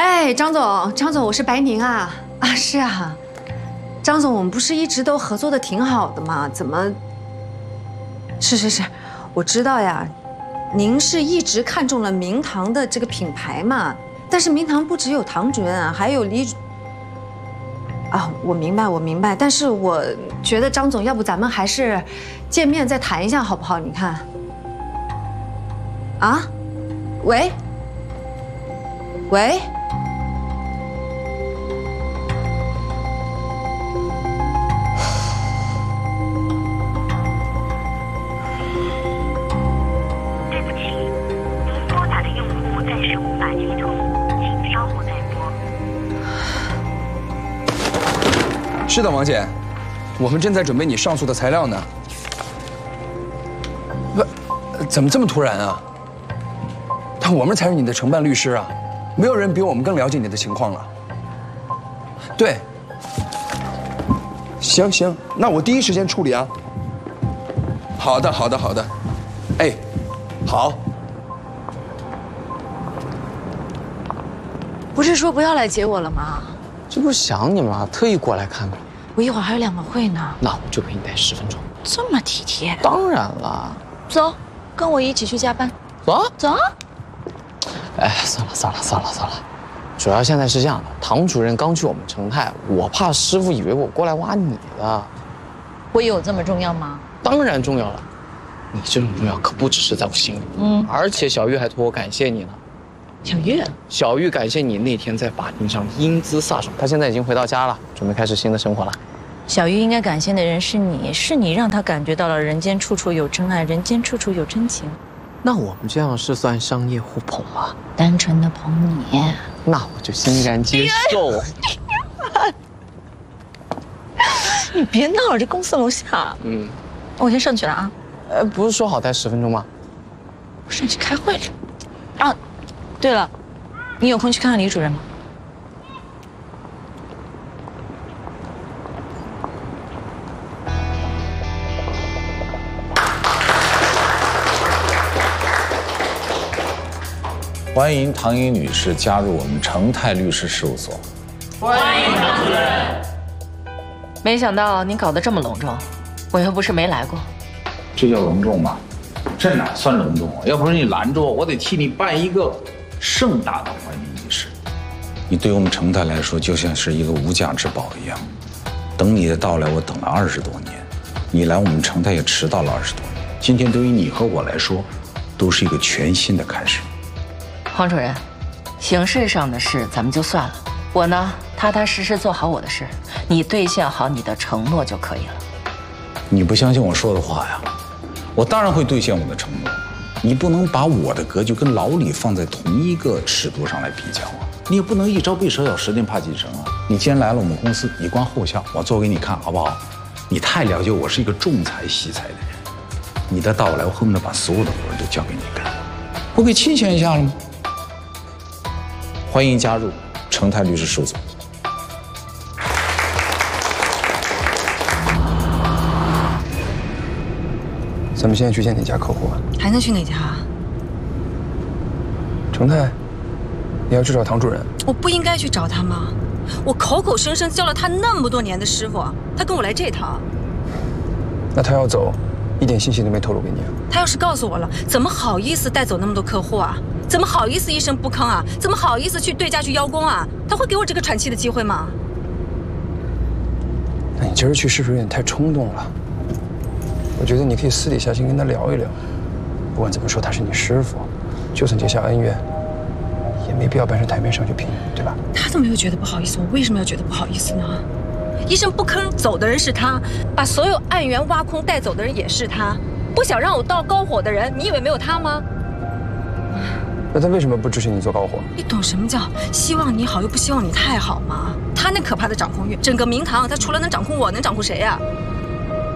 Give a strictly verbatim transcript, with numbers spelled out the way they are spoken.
哎，张总，张总，我是白宁啊啊，是啊，张总，我们不是一直都合作的挺好的吗？怎么？是是是，我知道呀，您是一直看中了明堂的这个品牌嘛，但是明堂不只有唐主任啊，还有李。啊，我明白，我明白，但是我觉得张总，要不咱们还是见面再谈一下好不好？你看。啊，喂，喂。 是的，王姐，我们正在准备你上诉的材料呢。不，怎么这么突然啊？但我们才是你的承办律师啊，没有人比我们更了解你的情况了。对，行行，那我第一时间处理啊。好的，好的，好的。哎，好。 不是说不要来接我了吗？ 这不是想你吗？特意过来看看。 我一会儿还有两个会呢。 那我就陪你待十分钟。 这么体贴？ 当然了。 走，跟我一起去加班。 走啊， 走啊。 哎，算了算了算了算了，主要现在是这样的，唐主任刚去我们成泰，我怕师傅以为我过来挖你的。 我有这么重要吗？ 当然重要了。你这种重要可不只是在我心里。嗯。而且小玉还托我感谢你呢。 小玉， 小玉感谢你那天在法庭上英姿飒爽，她现在已经回到家了，准备开始新的生活了。 小玉应该感谢的人是你，是你让她感觉到了人间处处有真爱，人间处处有真情。 那我们这样是算商业互捧吗？ 单纯的捧你， 那我就欣然接受。 你别闹，这公司楼下。嗯，我先上去了啊。 呃，不是说好待十分钟吗？ 我上去开会了。啊。 对了，你有空去看看李主任吗？ 欢迎唐英女士加入我们成泰律师事务所。 欢迎唐主任。 没想到您搞得这么隆重，我又不是没来过。 这叫隆重吗？这哪算隆重啊？要不是你拦着我，我得替你办一个。 盛大的欢迎仪式，你对我们成泰来说就像是一个无价之宝一样。等你的到来，我等了二十多年，你来我们成泰也迟到了二十多年。今天对于你和我来说，都是一个全新的开始。 黄主任，形式上的事咱们就算了，我呢，踏踏实实做好我的事，你兑现好你的承诺就可以了。 你不相信我说的话呀？我当然会兑现我的承诺。 你不能把我的格局跟老李放在同一个尺度上来比较啊！你也不能一朝被蛇咬，十年怕井绳啊！你既然来了我们公司，你观后效，我做给你看好不好？你太了解我是一个重财惜财的人，你的到来，我恨不得把所有的活都交给你干，不可以清闲一下了吗？欢迎加入成泰律师事务所。 咱们现在去见哪家客户啊？ 还能去哪家？ 成泰，你要去找唐主任。 我不应该去找他吗？我口口声声教了他那么多年的师傅，他跟我来这套。 那他要走，一点信息都没透露给你啊？ 他要是告诉我了，怎么好意思带走那么多客户啊？怎么好意思一声不吭啊？怎么好意思去对家去邀功啊？他会给我这个喘气的机会吗？ 那你今儿去是不是有点太冲动了？ 我觉得你可以私底下先跟他聊一聊。不管怎么说，他是你师傅，就算结下恩怨，也没必要搬上台面上去评，对吧？ 他怎么又觉得不好意思？我为什么要觉得不好意思呢？一声不吭走的人是他，把所有案源挖空带走的人也是他。不想让我到高火的人，你以为没有他吗？ 那他为什么不支持你做高火？ 你懂什么叫希望你好又不希望你太好吗？他那可怕的掌控欲，整个明堂他除了能掌控我，能掌控谁呀？